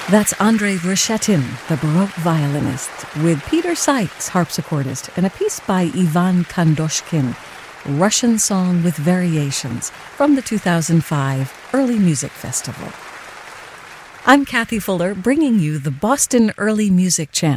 That's Andrei Verschetin, the Baroque violinist, with Peter Sykes, harpsichordist, and a piece by Ivan Kandoshkin, Russian Song with Variations, from the 2005 Early Music Festival. I'm Kathy Fuller, bringing you the Boston Early Music Channel.